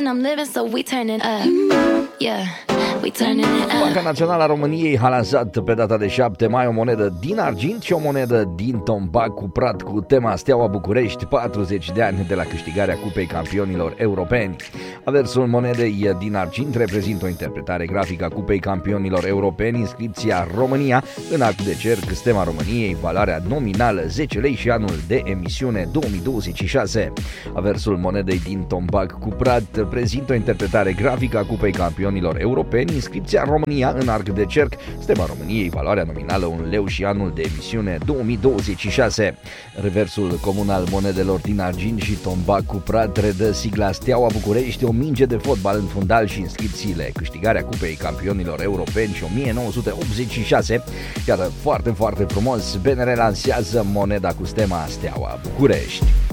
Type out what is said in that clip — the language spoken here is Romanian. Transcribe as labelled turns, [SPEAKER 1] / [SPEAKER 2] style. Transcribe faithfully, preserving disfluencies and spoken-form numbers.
[SPEAKER 1] living, I'm living, so we turning up. Yeah, we turning it up.
[SPEAKER 2] Banca Națională a României a lansat pe data de șapte mai o monedă din argint și o monedă din tombac cuprat cu tema Steaua București, patruzeci de ani de la câștigarea Cupei Campionilor Europeni. Aversul monedei din argint reprezintă o interpretare grafică a Cupei Campionilor Europeni, inscripția România în arc de cerc, stema României, valoarea nominală zece lei și anul de emisiune două mii douăzeci și șase. Aversul monedei din tombac cuprat prezintă o interpretare grafică a Cupei Campionilor Europeni, inscripția România în arc de cerc, stema României, valoarea nominală un leu și anul de emisiune două mii douăzeci și șase. Reversul comun al monedelor din argint și tombac cuprat redă sigla Steaua București, o minge de fotbal în fundal și inscripțiile câștigarea Cupei Campionilor Europeni și o mie nouă sute optzeci și șase. Iată, foarte, foarte frumos, B N R lansează moneda cu stema Steaua București.